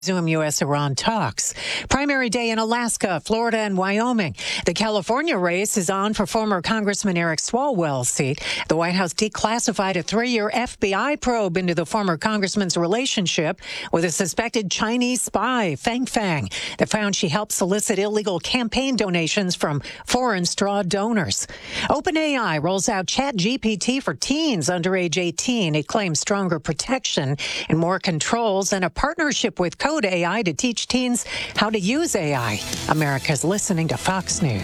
Resume U.S.-Iran talks. Primary day in Alaska, Florida, and Wyoming. The California race is on for former Congressman Eric Swalwell's seat. The White House declassified a 3-year FBI probe into the former congressman's relationship with a suspected Chinese spy, Fang Fang, that found she helped solicit illegal campaign donations from foreign straw donors. OpenAI rolls out ChatGPT for teens under age 18. It claims stronger protection and more controls and a partnership with Code AI to teach teens how to use AI. America's listening to Fox News.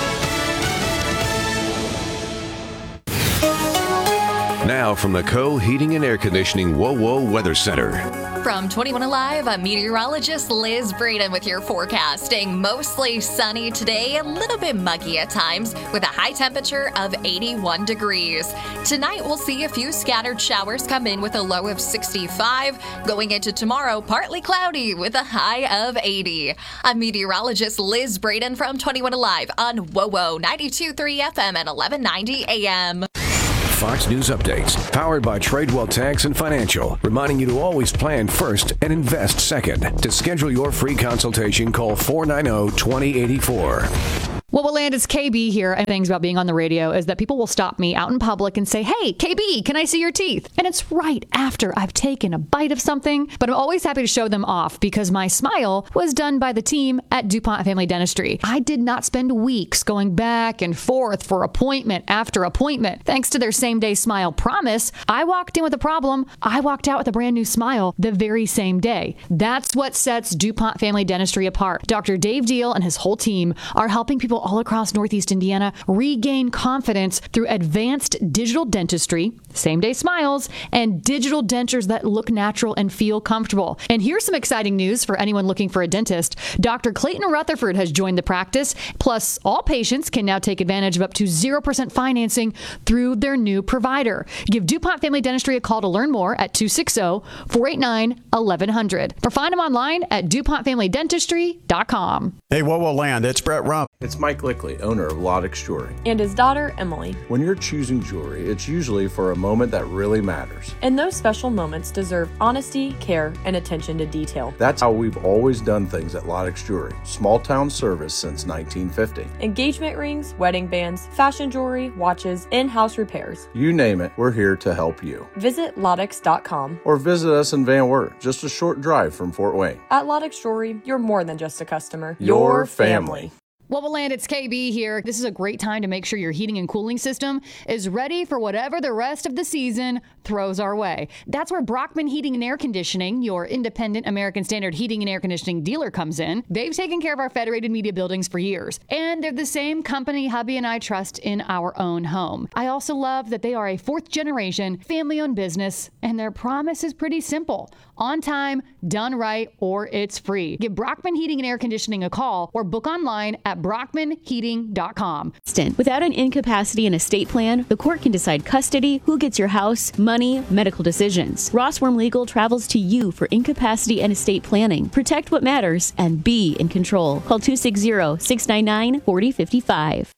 Now from the Heating and Air Conditioning WOWO Weather Center. From 21 Alive, I'm meteorologist Liz Braden with your forecasting. Mostly sunny today, a little bit muggy at times, with a high temperature of 81 degrees. Tonight, we'll see a few scattered showers come in with a low of 65. Going into tomorrow, partly cloudy with a high of 80. I'm meteorologist Liz Braden from 21 Alive on WOWO 92.3 FM and 1190 AM. Fox News Updates, powered by Tradewell Tax and Financial, reminding you to always plan first and invest second. To schedule your free consultation, call 490-2084. What will land is KB here. And things about being on the radio is that people will stop me out in public and say, "Hey, KB, can I see your teeth?" And it's right after I've taken a bite of something. But I'm always happy to show them off because my smile was done by the team at DuPont Family Dentistry. I did not spend weeks going back and forth for appointment after appointment. Thanks to their same-day smile promise, I walked in with a problem. I walked out with a brand new smile the very same day. That's what sets DuPont Family Dentistry apart. Dr. Dave Deal and his whole team are helping people all across Northeast Indiana regain confidence through advanced digital dentistry, same-day smiles, and digital dentures that look natural and feel comfortable. And here's some exciting news for anyone looking for a dentist. Dr. Clayton Rutherford has joined the practice. Plus, all patients can now take advantage of up to 0% financing through their new provider. Give DuPont Family Dentistry a call to learn more at 260-489-1100. Or find them online at DuPontFamilyDentistry.com. Hey, WOWO Land, it's Brett Rump. It's Mike Lickley, owner of Lodex Jewelry. And his daughter, Emily. When you're choosing jewelry, it's usually for a moment that really matters. And those special moments deserve honesty, care, and attention to detail. That's how we've always done things at Lodex Jewelry. Small town service since 1950. Engagement rings, wedding bands, fashion jewelry, watches, in-house repairs. You name it, we're here to help you. Visit Lodex.com. Or visit us in Van Wert, just a short drive from Fort Wayne. At Lodex Jewelry, you're more than just a customer. Your family. What will land? It's KB here. This is a great time to make sure your heating and cooling system is ready for whatever the rest of the season throws our way. That's where Brockman Heating and Air Conditioning, your independent American Standard heating and air conditioning dealer, comes in. They've taken care of our Federated Media buildings for years, and they're the same company hubby and I trust in our own home. I also love that they are a fourth-generation, family-owned business, and their promise is pretty simple. On time, done right, or it's free. Give Brockman Heating and Air Conditioning a call or book online at brockmanheating.com. Without an incapacity and estate plan, the court can decide custody, who gets your house, money, medical decisions. Ross Worm Legal travels to you for incapacity and estate planning. Protect what matters and be in control. Call 260-699-4055.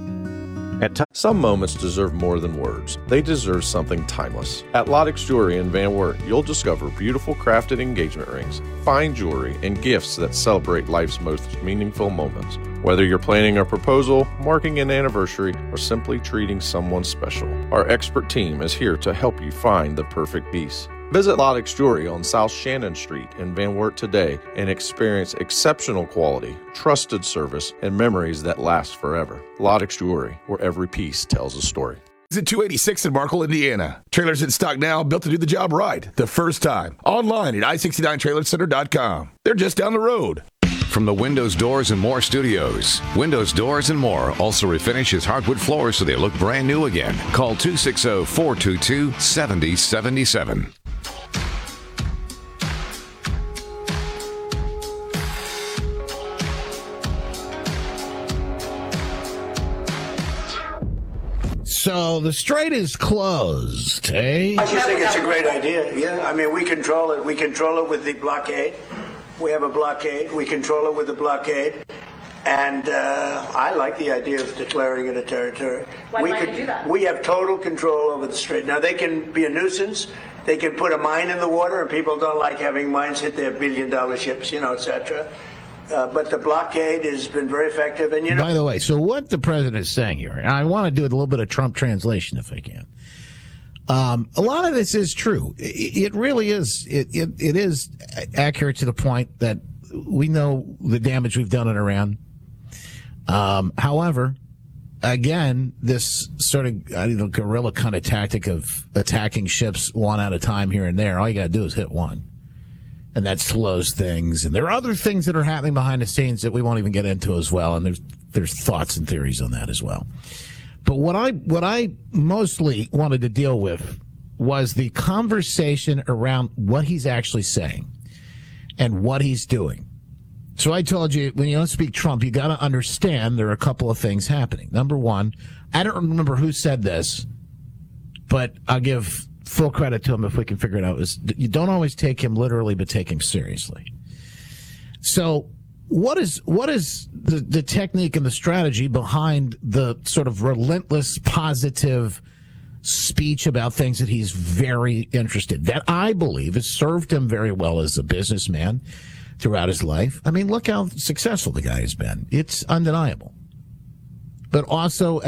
Some moments deserve more than words. They deserve something timeless. At Lodex Jewelry in Van Wert, you'll discover beautiful crafted engagement rings, fine jewelry, and gifts that celebrate life's most meaningful moments. Whether you're planning a proposal, marking an anniversary, or simply treating someone special, our expert team is here to help you find the perfect piece. Visit Lodex Jewelry on South Shannon Street in Van Wert today and experience exceptional quality, trusted service, and memories that last forever. Lodex Jewelry, where every piece tells a story. At 286 in Markle, Indiana. Trailers in stock now, built to do the job right, the first time. Online at i69trailercenter.com. They're just down the road. From the Windows, Doors, and More Studios. Windows, Doors, and More also refinishes hardwood floors so they look brand new again. Call 260-422-7077. So the strait is closed, eh? I just think it's a great idea. Yeah, I mean, we control it. We control it with the blockade. We have a blockade. We control it with the blockade. And I like the idea of declaring it a territory. Why can't you do that? We have total control over the strait. Now, they can be a nuisance, They can put a mine in the water, and people don't like having mines hit their billion-dollar ships, etc. But the blockade has been very effective. And by the way, so what the president is saying here, and I want to do a little bit of Trump translation if I can. A lot of this is true. It really is. It is accurate to the point that we know the damage we've done in Iran. However, again, this sort of guerrilla kind of tactic of attacking ships one at a time here and there, all you got to do is hit one. And that slows things. And there are other things that are happening behind the scenes that we won't even get into as well. And there's thoughts and theories on that as well. But what I mostly wanted to deal with was the conversation around what he's actually saying and what he's doing. So I told you, when you don't speak Trump, you got to understand there are a couple of things happening. Number one, I don't remember who said this, but I'll give full credit to him if we can figure it out. Is you don't always take him literally, but take him seriously. So what is the technique and the strategy behind the sort of relentless positive speech about things that he's very interested in? That I believe has served him very well as a businessman throughout his life. I mean, look how successful the guy has been. It's undeniable. But also